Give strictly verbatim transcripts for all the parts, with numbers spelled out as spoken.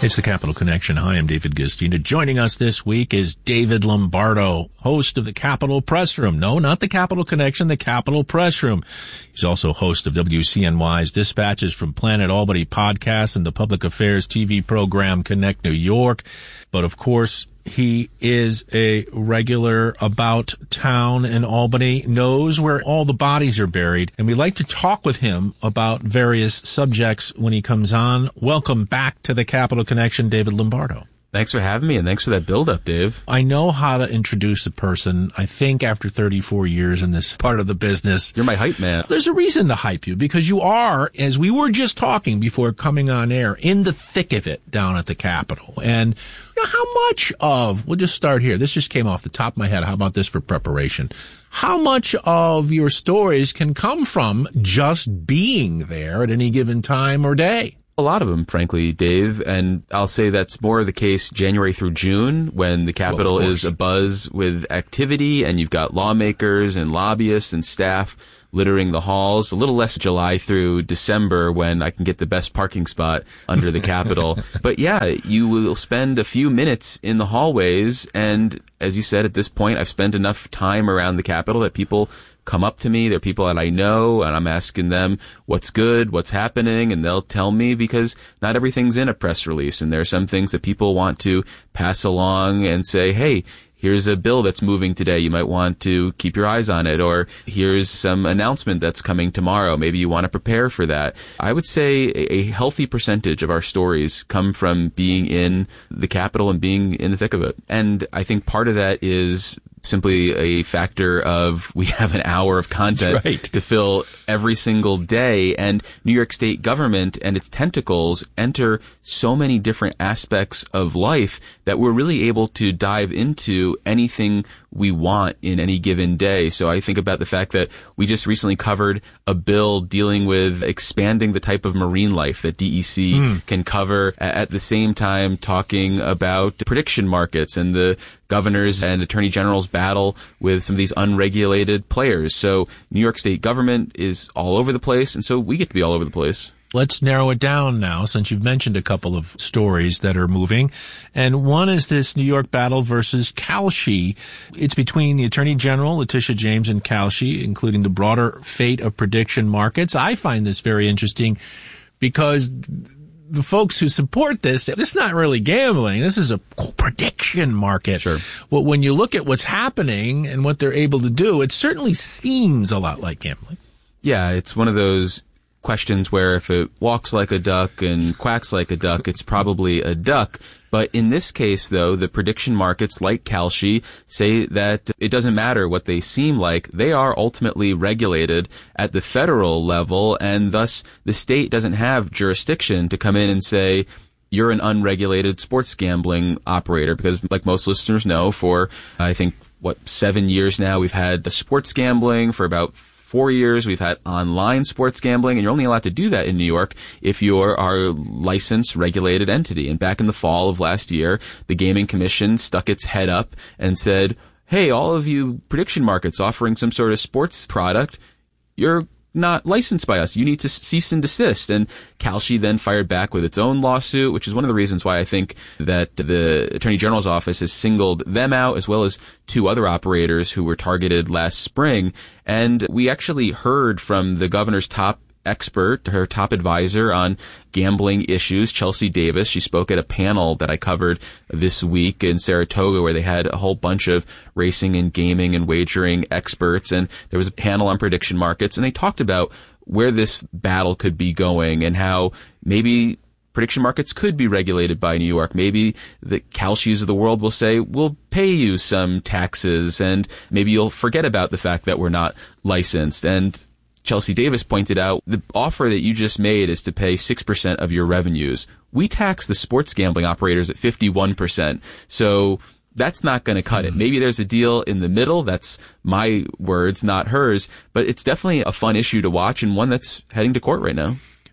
It's the Capital Connection. Hi, I'm David Guistina. Joining us this week is David Lombardo, host of the Capital Press Room. No, not the Capital Connection, the Capital Press Room. He's also host of W C N Y's Dispatches from Planet Albany podcast and the public affairs T V program Connect New York. But of course, he is a regular about town in Albany, knows where all the bodies are buried, and we like to talk with him about various subjects when he comes on. Welcome back to the Capital Connection, David Lombardo. Thanks for having me, and thanks for that build-up, Dave. I know how to introduce a person, I think, after thirty-four years in this part of the business. You're my hype man. There's a reason to hype you, because you are, as we were just talking before coming on air, in the thick of it down at the Capitol. And you know, how much of, we'll just start here. This just came off the top of my head. How about this for preparation? How much of your stories can come from just being there at any given time or day? A lot of them, frankly, Dave, and I'll say that's more the case January through June when the Capitol well, is abuzz with activity and you've got lawmakers and lobbyists and staff littering the halls. A little less July through December when I can get the best parking spot under the Capitol. But yeah, you will spend a few minutes in the hallways, and as you said, at this point, I've spent enough time around the Capitol that people come up to me. They're people that I know, and I'm asking them what's good, what's happening, and they'll tell me, because not everything's in a press release, and there are some things that people want to pass along and say, hey, here's a bill that's moving today. You might want to keep your eyes on it. Or here's some announcement that's coming tomorrow. Maybe you want to prepare for that. I would say a healthy percentage of our stories come from being in the Capitol and being in the thick of it. And I think part of that is simply a factor of we have an hour of content right. to fill every single day, and New York State government and its tentacles enter so many different aspects of life that we're really able to dive into anything we want in any given day. So I think about the fact that we just recently covered a bill dealing with expanding the type of marine life that D E C mm. can cover, at the same time talking about prediction markets and the governors and attorney general's battle with some of these unregulated players. So New York State government is all over the place, and so we get to be all over the place. Let's narrow it down now, since you've mentioned a couple of stories that are moving. And one is this New York battle versus Kalshi. It's between the Attorney General, Letitia James, and Kalshi, including the broader fate of prediction markets. I find this very interesting because the folks who support this, this is not really gambling. This is a prediction market. Sure. Well, when you look at what's happening and what they're able to do, it certainly seems a lot like gambling. Yeah, it's one of those questions where if it walks like a duck and quacks like a duck, it's probably a duck. But in this case, though, the prediction markets like Kalshi say that it doesn't matter what they seem like. They are ultimately regulated at the federal level, and thus the state doesn't have jurisdiction to come in and say, you're an unregulated sports gambling operator. Because like most listeners know, for, I think, what, seven years now, we've had sports gambling. For about four years, we've had online sports gambling, and you're only allowed to do that in New York if you're our licensed, regulated entity. And back in the fall of last year, the Gaming Commission stuck its head up and said, hey, all of you prediction markets offering some sort of sports product, you're not licensed by us. You need to cease and desist. And Kalshi then fired back with its own lawsuit, which is one of the reasons why I think that the Attorney General's office has singled them out, as well as two other operators who were targeted last spring. And we actually heard from the governor's top expert, her top advisor on gambling issues, Chelsea Davis. She spoke at a panel that I covered this week in Saratoga, where they had a whole bunch of racing and gaming and wagering experts, and there was a panel on prediction markets, and they talked about where this battle could be going and how maybe prediction markets could be regulated by New York. Maybe the Kalshis of the world will say, we'll pay you some taxes, and maybe you'll forget about the fact that we're not licensed. And Chelsea Davis pointed out, the offer that you just made is to pay six percent of your revenues. We tax the sports gambling operators at fifty-one percent. So that's not going to cut it. Maybe there's a deal in the middle. That's my words, not hers. But it's definitely a fun issue to watch, and one that's heading to court right now.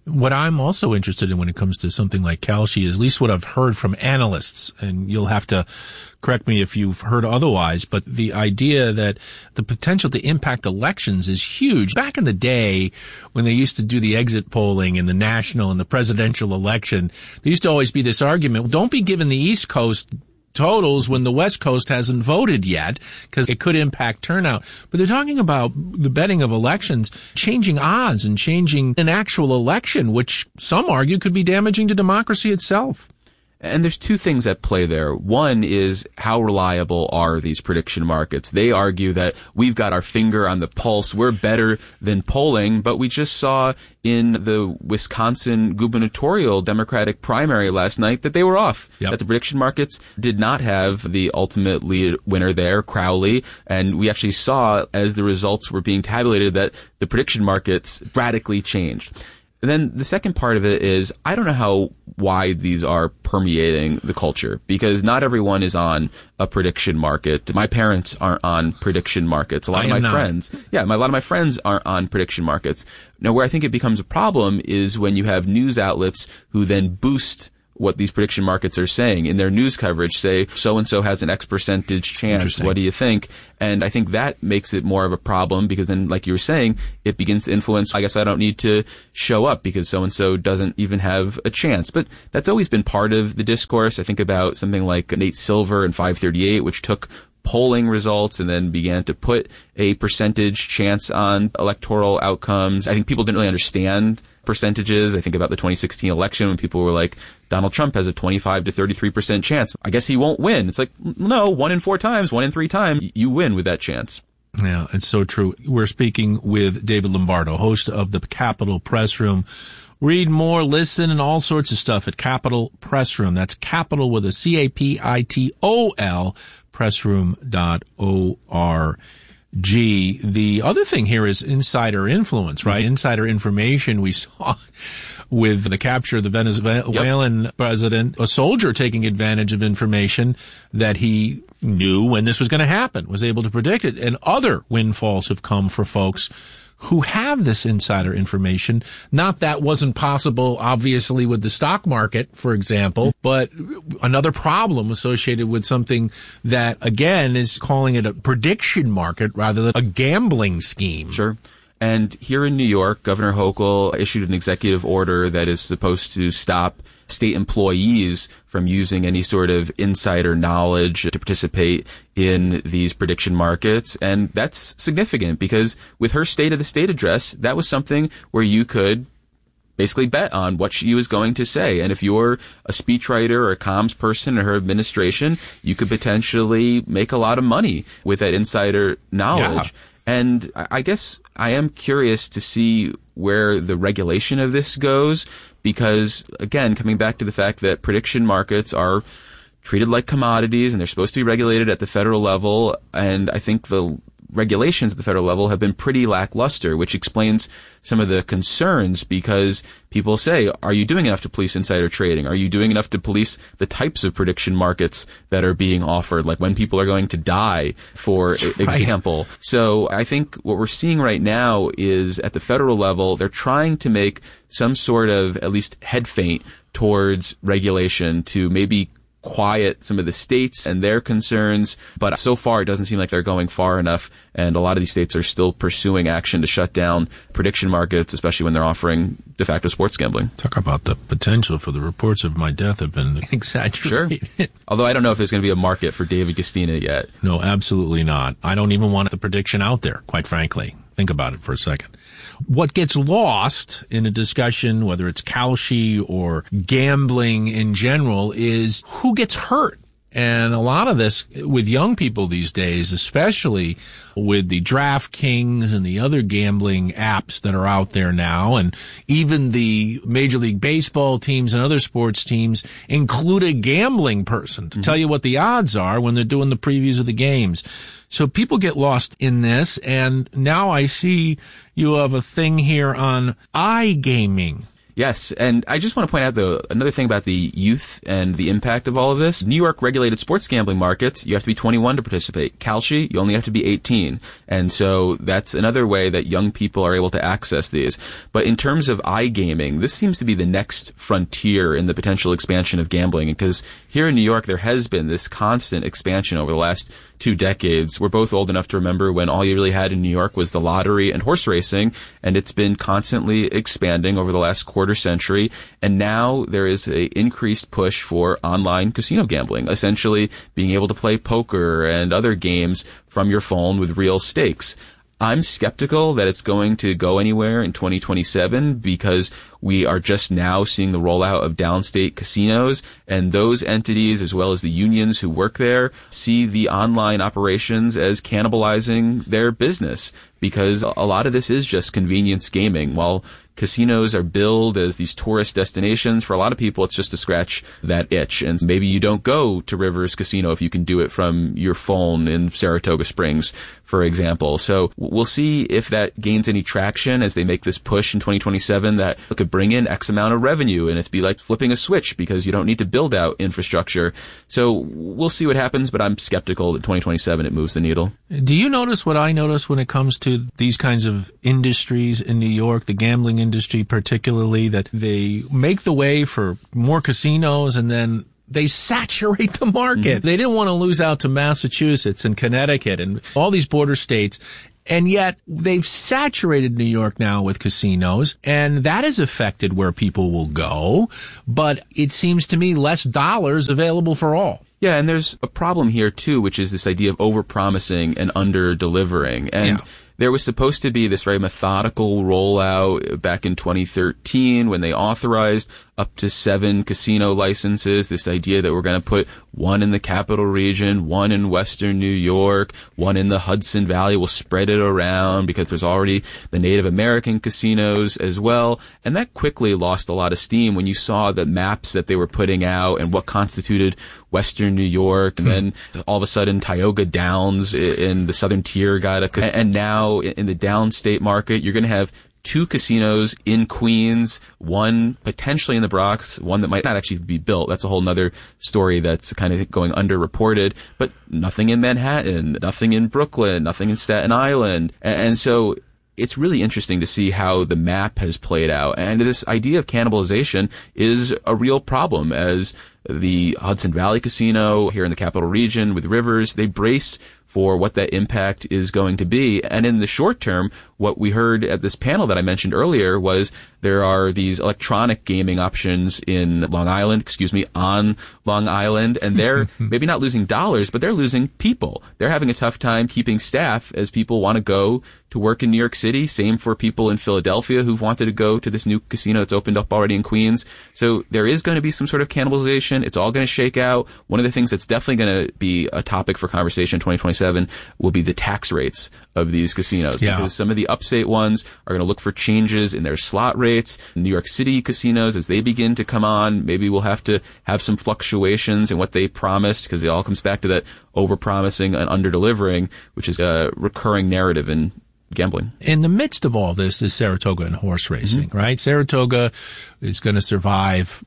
What I'm also interested in when it comes to something like Kalshi is at least what I've heard from analysts, and you'll have to correct me if you've heard otherwise, but the idea that the potential to impact elections is huge. Back in the day, when they used to do the exit polling in the national and the presidential election, there used to always be this argument, don't be giving the East Coast totals when the West Coast hasn't voted yet, because it could impact turnout. But they're talking about the betting of elections, changing odds and changing an actual election, which some argue could be damaging to democracy itself. And there's two things at play there. One is how reliable are these prediction markets? They argue that we've got our finger on the pulse. We're better than polling, but we just saw in the Wisconsin gubernatorial Democratic primary last night that they were off. Yep. That the prediction markets did not have the ultimate lead winner there, Crowley. And we actually saw, as the results were being tabulated, that the prediction markets radically changed. And then the second part of it is, I don't know how wide these are permeating the culture, because not everyone is on a prediction market. My parents aren't on prediction markets. A lot I of my am not. friends, yeah, my, a lot of my friends aren't on prediction markets. Now, where I think it becomes a problem is when you have news outlets who then boost what these prediction markets are saying in their news coverage, say so-and-so has an X percentage chance. What do you think? And I think that makes it more of a problem, because then, like you were saying, it begins to influence, I guess I don't need to show up because so-and-so doesn't even have a chance. But that's always been part of the discourse. I think about something like Nate Silver and five thirty-eight, which took polling results and then began to put a percentage chance on electoral outcomes. I think people didn't really understand percentages. I think about the twenty sixteen election when people were like, Donald Trump has a twenty-five to thirty-three percent chance. I guess he won't win. It's like, no, one in four times, one in three times, you win with that chance. Yeah, it's so true. We're speaking with David Lombardo, host of the Capitol Press Room. Read more, listen, and all sorts of stuff at Capitol Press Room. That's Capitol with a C A P I T O L, pressroom dot org. The other thing here is insider influence, right? Mm-hmm. Insider information we saw with the capture of the Venezuelan yep. president, a soldier taking advantage of information that he knew when this was going to happen, was able to predict it. And other windfalls have come for folks who have this insider information. Not that wasn't possible, obviously, with the stock market, for example, but another problem associated with something that, again, is calling it a prediction market rather than a gambling scheme. Sure. And here in New York, Governor Hochul issued an executive order that is supposed to stop state employees from using any sort of insider knowledge to participate in these prediction markets. And that's significant because with her State of the State address, that was something where you could basically bet on what she was going to say. And if you're a speechwriter or a comms person in her administration, you could potentially make a lot of money with that insider knowledge. Yeah. And I guess I am curious to see where the regulation of this goes, because, again, coming back to the fact that prediction markets are treated like commodities and they're supposed to be regulated at the federal level, and I think the regulations at the federal level have been pretty lackluster, which explains some of the concerns, because people say, are you doing enough to police insider trading? Are you doing enough to police the types of prediction markets that are being offered, like when people are going to die, for right. example? So I think what we're seeing right now is at the federal level, they're trying to make some sort of at least head feint towards regulation to maybe quiet some of the states and their concerns, but so far it doesn't seem like they're going far enough, and a lot of these states are still pursuing action to shut down prediction markets, especially when they're offering de facto sports gambling. Talk about the potential for the reports of my death have been exaggerated. Sure. Although I don't know if there's going to be a market for David Guistina yet. No, absolutely not. I don't even want the prediction out there, quite frankly. Think about it for a second. What gets lost in a discussion, whether it's Kalshi or gambling in general, is who gets hurt. And a lot of this with young people these days, especially with the DraftKings and the other gambling apps that are out there now, and even the Major League Baseball teams and other sports teams include a gambling person to mm-hmm. tell you what the odds are when they're doing the previews of the games. So people get lost in this, and now I see you have a thing here on iGaming. Yes, and I just want to point out, though, another thing about the youth and the impact of all of this. New York regulated sports gambling markets, you have to be twenty-one to participate. Kalshi, you only have to be eighteen. And so that's another way that young people are able to access these. But in terms of iGaming, this seems to be the next frontier in the potential expansion of gambling, because here in New York, there has been this constant expansion over the last two decades. We're both old enough to remember when all you really had in New York was the lottery and horse racing, and it's been constantly expanding over the last quarter century. And now there is a increased push for online casino gambling, essentially being able to play poker and other games from your phone with real stakes. I'm skeptical that it's going to go anywhere in twenty twenty-seven because we are just now seeing the rollout of downstate casinos, and those entities, as well as the unions who work there, see the online operations as cannibalizing their business, because a lot of this is just convenience gaming. While casinos are billed as these tourist destinations, for a lot of people it's just to scratch that itch. And maybe you don't go to Rivers Casino if you can do it from your phone in Saratoga Springs, for example. So we'll see if that gains any traction as they make this push in twenty twenty-seven that could bring in X amount of revenue, and it's be like flipping a switch because you don't need to build out infrastructure. So we'll see what happens, but I'm skeptical that twenty twenty-seven it moves the needle. Do you notice what I notice when it comes to these kinds of industries in New York, the gambling industry particularly, that they make the way for more casinos and then they saturate the market? Mm-hmm. They didn't want to lose out to Massachusetts and Connecticut and all these border states. And yet they've saturated New York now with casinos, and that has affected where people will go. But it seems to me less dollars available for all. Yeah, and there's a problem here, too, which is this idea of over-promising and under-delivering. And yeah. There was supposed to be this very methodical rollout back in twenty thirteen when they authorized up to seven casino licenses, this idea that we're going to put one in the capital region, one in western New York, one in the Hudson Valley. We'll spread it around because there's already the Native American casinos as well. And that quickly lost a lot of steam when you saw the maps that they were putting out and what constituted western New York. And then all of a sudden, Tioga Downs in the southern tier got a, and now in the downstate market, you're going to have two casinos in Queens, one potentially in the Bronx, one that might not actually be built. That's a whole nother story that's kind of going underreported, but nothing in Manhattan, nothing in Brooklyn, nothing in Staten Island. And so it's really interesting to see how the map has played out. And this idea of cannibalization is a real problem, as the Hudson Valley Casino here in the Capital Region with Rivers, they brace for what that impact is going to be. And in the short term, what we heard at this panel that I mentioned earlier was there are these electronic gaming options in Long Island, excuse me, on Long Island, and they're maybe not losing dollars, but they're losing people. They're having a tough time keeping staff as people want to go to work in New York City. Same for people in Philadelphia who've wanted to go to this new casino that's opened up already in Queens. So there is going to be some sort of cannibalization. It's all going to shake out. One of the things that's definitely going to be a topic for conversation in twenty twenty-seven will be the tax rates of these casinos. Yeah. Because some of the upstate ones are going to look for changes in their slot rates. New York City casinos, as they begin to come on, maybe we'll have to have some fluctuations in what they promised, because it all comes back to that over-promising and under-delivering, which is a recurring narrative in gambling. In the midst of all this is Saratoga and horse racing, mm-hmm. right? Saratoga is going to survive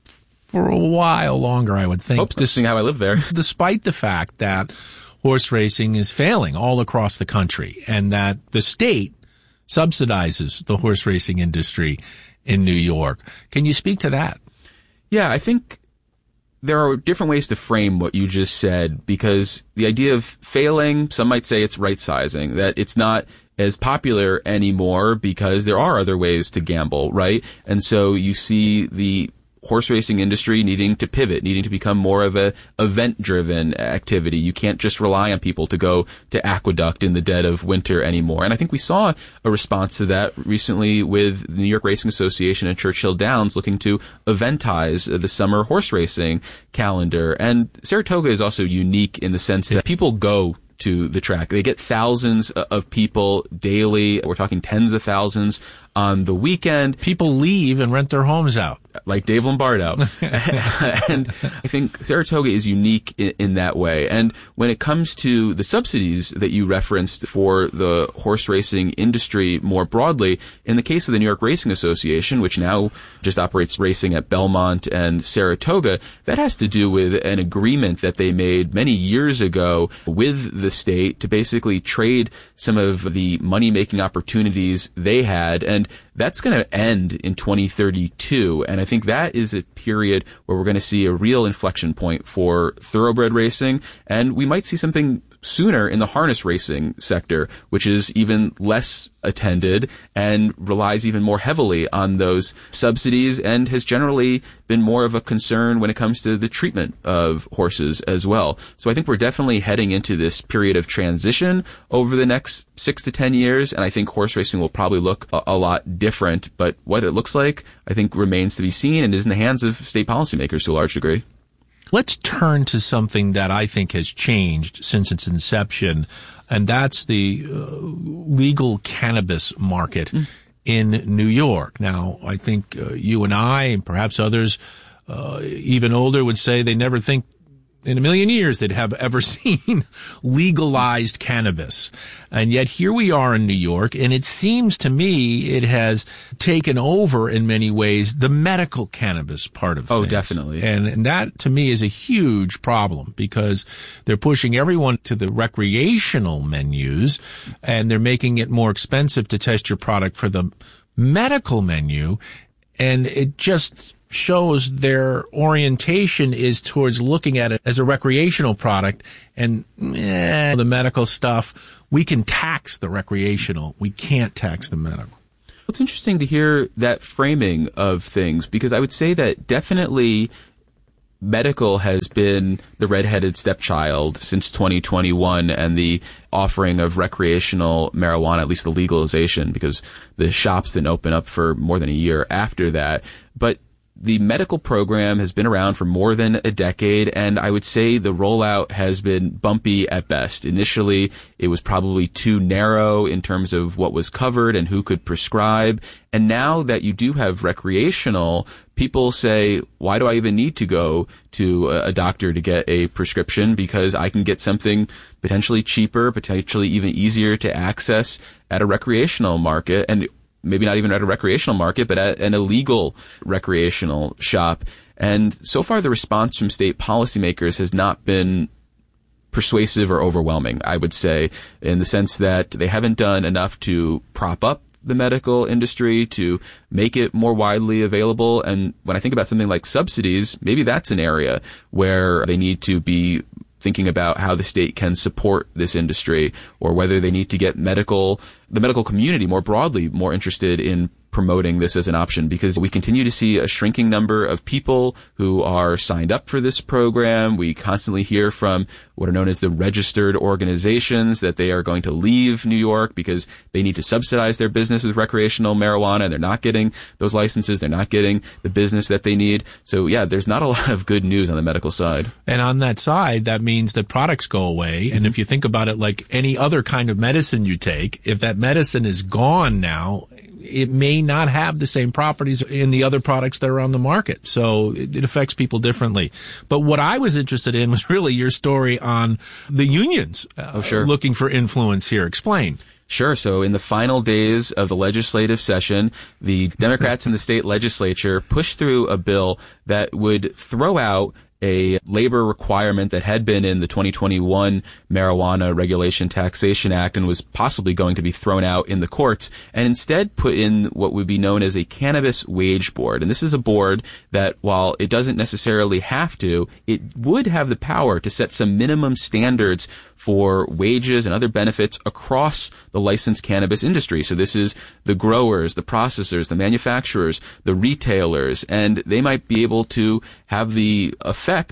for a while longer, I would think. Hope to see how I live there. Despite the fact that horse racing is failing all across the country and that the state subsidizes the horse racing industry in New York. Can you speak to that? Yeah, I think there are different ways to frame what you just said, because the idea of failing, some might say it's right sizing, that it's not as popular anymore because there are other ways to gamble, right? And so you see the horse racing industry needing to pivot, needing to become more of a event-driven activity. You can't just rely on people to go to Aqueduct in the dead of winter anymore. And I think we saw a response to that recently with the New York Racing Association and Churchill Downs looking to eventize the summer horse racing calendar. And Saratoga is also unique in the sense that people go to the track. They get thousands of people daily. We're talking tens of thousands on the weekend. People leave and rent their homes out. Like Dave Lombardo. And I think Saratoga is unique in, in that way. And when it comes to the subsidies that you referenced for the horse racing industry more broadly, in the case of the New York Racing Association, which now just operates racing at Belmont and Saratoga, that has to do with an agreement that they made many years ago with the state to basically trade some of the money-making opportunities they had. And that's going to end in twenty thirty-two, and I think that is a period where we're going to see a real inflection point for thoroughbred racing, and we might see something sooner in the harness racing sector, which is even less attended and relies even more heavily on those subsidies and has generally been more of a concern when it comes to the treatment of horses as well. So I think we're definitely heading into this period of transition over the next six to ten years, and I think horse racing will probably look a, a lot different, but what it looks like, I think, remains to be seen and is in the hands of state policymakers to a large degree. Let's turn to something that I think has changed since its inception, and that's the uh, legal cannabis market mm. in New York. Now, I think uh, you and I, and perhaps others uh, even older, would say they never think in a million years they'd have ever seen legalized cannabis. And yet here we are in New York, and it seems to me it has taken over in many ways the medical cannabis part of oh, things. Oh, definitely. And, and that to me is a huge problem because they're pushing everyone to the recreational menus and they're making it more expensive to test your product for the medical menu. And it just shows their orientation is towards looking at it as a recreational product, and eh, the medical stuff, we can tax the recreational. We can't tax the medical. It's interesting to hear that framing of things, because I would say that definitely medical has been the redheaded stepchild since twenty twenty-one and the offering of recreational marijuana, at least the legalization, because the shops didn't open up for more than a year after that. But the medical program has been around for more than a decade, and I would say the rollout has been bumpy at best. Initially, it was probably too narrow in terms of what was covered and who could prescribe. And now that you do have recreational, people say, why do I even need to go to a doctor to get a prescription? Because I can get something potentially cheaper, potentially even easier to access at a recreational market. And maybe not even at a recreational market, but at an illegal recreational shop. And so far, the response from state policymakers has not been persuasive or overwhelming, I would say, in the sense that they haven't done enough to prop up the medical industry, to make it more widely available. And when I think about something like subsidies, maybe that's an area where they need to be thinking about how the state can support this industry, or whether they need to get medical, the medical community more broadly more interested in promoting this as an option, because we continue to see a shrinking number of people who are signed up for this program. We constantly hear from what are known as the registered organizations that they are going to leave New York because they need to subsidize their business with recreational marijuana, and they're not getting those licenses. They're not getting the business that they need. So yeah, there's not a lot of good news on the medical side. And on that side, that means that products go away. Mm-hmm. And if you think about it like any other kind of medicine you take, if that medicine is gone now, it may not have the same properties in the other products that are on the market. So it, it affects people differently. But what I was interested in was really your story on the unions uh, oh, sure. looking for influence here. Explain. Sure. So in the final days of the legislative session, the Democrats in the state legislature pushed through a bill that would throw out a labor requirement that had been in the twenty twenty-one Marijuana Regulation Taxation Act and was possibly going to be thrown out in the courts, and instead put in what would be known as a cannabis wage board. And this is a board that, while it doesn't necessarily have to, it would have the power to set some minimum standards for wages and other benefits across the licensed cannabis industry. So this is the growers, the processors, the manufacturers, the retailers, and they might be able to have the effect,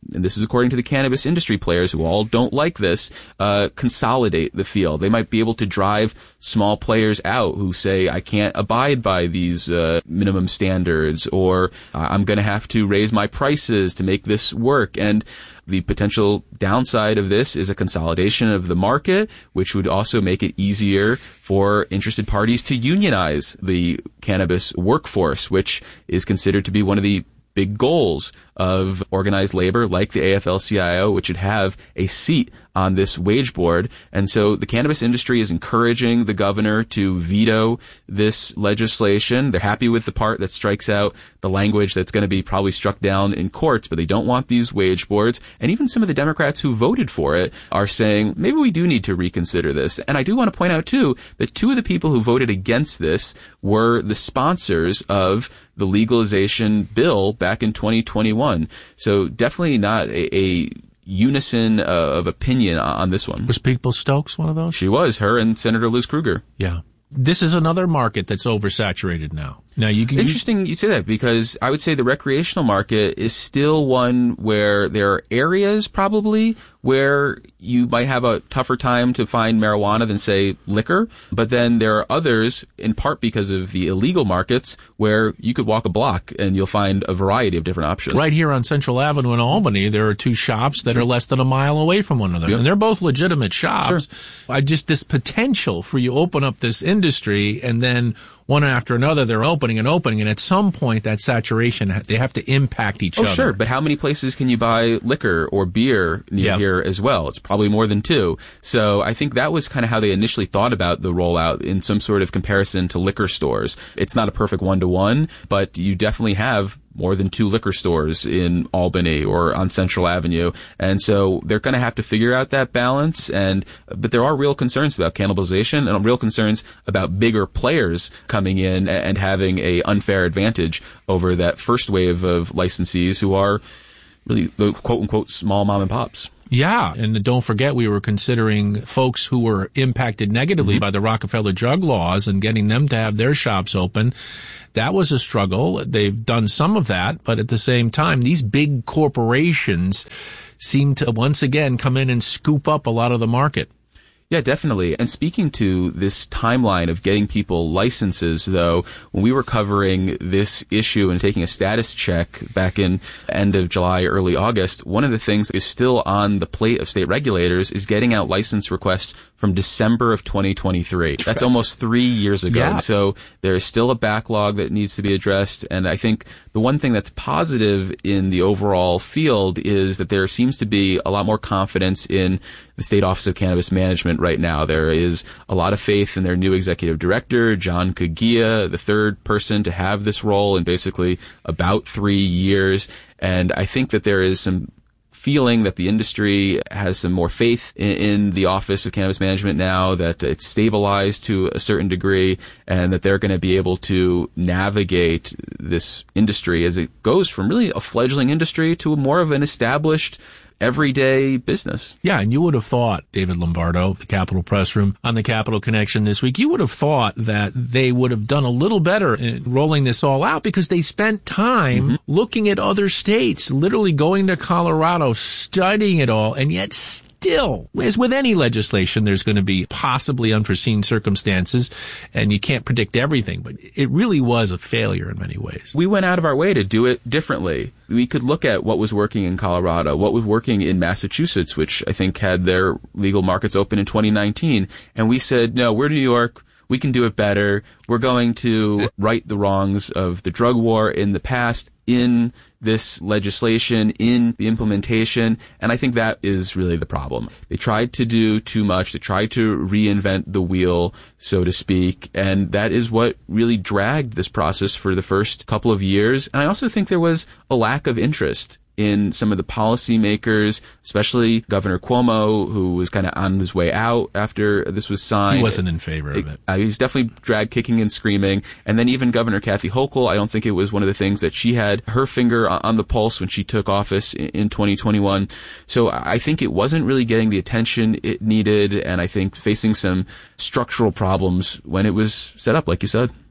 and this is according to the cannabis industry players who all don't like this, uh, consolidate the field. They might be able to drive small players out who say, I can't abide by these uh, minimum standards, or I'm going to have to raise my prices to make this work. And the potential downside of this is a consolidation of the market, which would also make it easier for interested parties to unionize the cannabis workforce, which is considered to be one of the big goals of organized labor like the A F L C I O, which would have a seat on this wage board. And so the cannabis industry is encouraging the governor to veto this legislation. They're happy with the part that strikes out the language that's going to be probably struck down in courts, but they don't want these wage boards. And even some of the Democrats who voted for it are saying, maybe we do need to reconsider this. And I do want to point out, too, that two of the people who voted against this were the sponsors of the legalization bill back in twenty twenty-one. So definitely not a, a unison uh, of opinion on this one. Was Peoples-Stokes one of those? She was, her and Senator Liz Krueger. Yeah. This is another market that's oversaturated now. Now you can Interesting you say that, because I would say the recreational market is still one where there are areas probably where you might have a tougher time to find marijuana than, say, liquor. But then there are others, in part because of the illegal markets, where you could walk a block and you'll find a variety of different options. Right here on Central Avenue in Albany, there are two shops that sure. are less than a mile away from one another. Yep. And they're both legitimate shops. Sure. I just, this potential for you open up this industry and then one after another, they're opening and opening, and at some point, that saturation, they have to impact each oh, other. Oh, sure, but how many places can you buy liquor or beer near yep. here as well? It's probably more than two. So I think that was kind of how they initially thought about the rollout, in some sort of comparison to liquor stores. It's not a perfect one-to-one, but you definitely have more than two liquor stores in Albany or on Central Avenue. And so they're going to have to figure out that balance. And, but there are real concerns about cannibalization and real concerns about bigger players coming in and having a unfair advantage over that first wave of licensees who are really the quote unquote small mom and pops. Yeah, and don't forget, we were considering folks who were impacted negatively mm-hmm. by the Rockefeller drug laws and getting them to have their shops open. That was a struggle. They've done some of that, but at the same time, these big corporations seem to once again come in and scoop up a lot of the market. Yeah, definitely. And speaking to this timeline of getting people licenses, though, when we were covering this issue and taking a status check back in end of July, early August, one of the things that is still on the plate of state regulators is getting out license requests from December of twenty twenty-three. That's almost three years ago. Yeah. So there is still a backlog that needs to be addressed. And I think the one thing that's positive in the overall field is that there seems to be a lot more confidence in the State Office of Cannabis Management right now. There is a lot of faith in their new executive director, John Kagia, the third person to have this role in basically about three years. And I think that there is some feeling that the industry has some more faith in, in the Office of Cannabis Management now, that it's stabilized to a certain degree, and that they're going to be able to navigate this industry as it goes from really a fledgling industry to more of an established everyday business. Yeah, and you would have thought, David Lombardo, the Capitol Press Room on the Capitol Connection this week, you would have thought that they would have done a little better in rolling this all out, because they spent time mm-hmm. looking at other states, literally going to Colorado, studying it all, and yet still, as with any legislation, there's going to be possibly unforeseen circumstances, and you can't predict everything, but it really was a failure in many ways. We went out of our way to do it differently. We could look at what was working in Colorado, what was working in Massachusetts, which I think had their legal markets open in twenty nineteen, and we said, no, we're New York. We can do it better. We're going to right the wrongs of the drug war in the past in this legislation, in the implementation, and I think that is really the problem. They tried to do too much. They tried to reinvent the wheel, so to speak, and that is what really dragged this process for the first couple of years. And I also think there was a lack of interest in some of the policymakers, especially Governor Cuomo, who was kind of on his way out after this was signed. He wasn't in favor of it. Uh, he's definitely dragged kicking and screaming. And then even Governor Kathy Hochul, I don't think it was one of the things that she had her finger on the pulse when she took office in twenty twenty-one. So I think it wasn't really getting the attention it needed, and I think facing some structural problems when it was set up, like you said.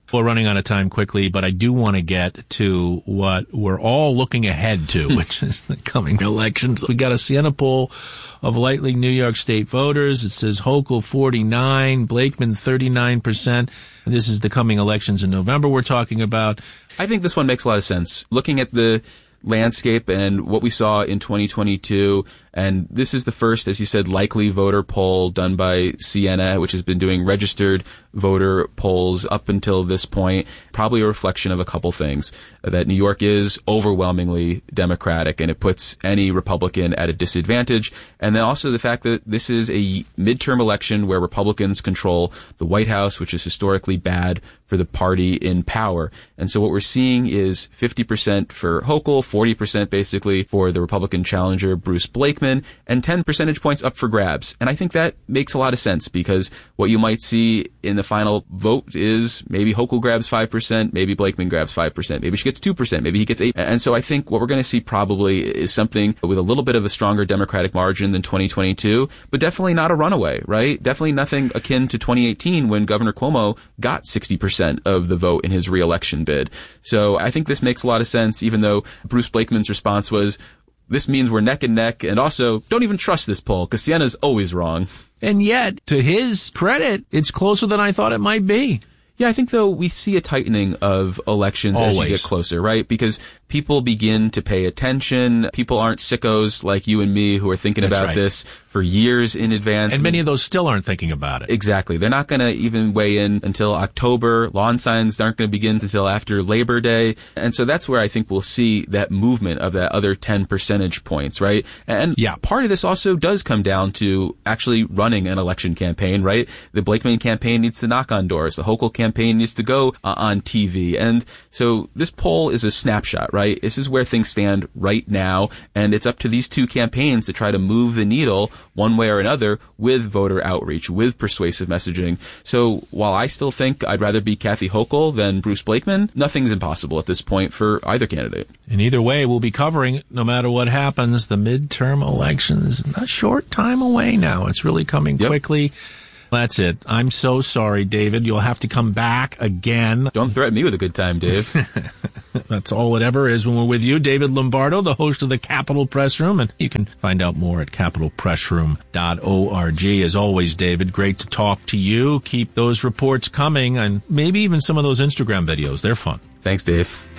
We're running out of time quickly, but I do want to get to what we're all looking ahead to, which is the coming elections. We got a Siena poll of likely New York State voters. It says Hochul forty-nine, Blakeman thirty-nine percent. This is the coming elections in November we're talking about. I think this one makes a lot of sense. Looking at the landscape and what we saw in twenty twenty-two, and this is the first, as you said, likely voter poll done by Siena, which has been doing registered voter polls up until this point, probably a reflection of a couple things. That New York is overwhelmingly Democratic, and it puts any Republican at a disadvantage. And then also the fact that this is a midterm election where Republicans control the White House, which is historically bad for the party in power. And so what we're seeing is fifty percent for Hochul, forty percent basically for the Republican challenger, Bruce Blakeman, and ten percentage points up for grabs. And I think that makes a lot of sense, because what you might see in the final vote is maybe Hochul grabs five percent, maybe Blakeman grabs five percent, maybe she gets two percent, maybe he gets eight percent. And so I think what we're going to see probably is something with a little bit of a stronger Democratic margin than twenty twenty-two, but definitely not a runaway, right? Definitely nothing akin to twenty eighteen when Governor Cuomo got sixty percent of the vote in his re-election bid. So I think this makes a lot of sense, even though Bruce Blakeman's response was, this means we're neck and neck, and also don't even trust this poll because Siena's always wrong. And yet, to his credit, it's closer than I thought it might be. Yeah, I think, though, we see a tightening of elections Always. as you get closer, right? Because people begin to pay attention. People aren't sickos like you and me who are thinking That's about right. this for years in advance. And many of those still aren't thinking about it. Exactly. They're not going to even weigh in until October. Lawn signs aren't going to begin until after Labor Day. And so that's where I think we'll see that movement of that other ten percentage points, right? And yeah. part of this also does come down to actually running an election campaign, right? The Blakeman campaign needs to knock on doors. The Hochul campaign needs to go uh, on T V. And so this poll is a snapshot, right? This is where things stand right now. And it's up to these two campaigns to try to move the needle one way or another with voter outreach, with persuasive messaging. So while I still think I'd rather be Kathy Hochul than Bruce Blakeman, nothing's impossible at this point for either candidate. And either way, we'll be covering, no matter what happens, the midterm elections. A short time away now. It's really coming Yep. quickly. That's it. I'm so sorry, David. You'll have to come back again. Don't threaten me with a good time, Dave. That's all it ever is when we're with you. David Lombardo, the host of the Capitol Press Room. And you can find out more at capital press room dot org. As always, David, great to talk to you. Keep those reports coming, and maybe even some of those Instagram videos. They're fun. Thanks, Dave.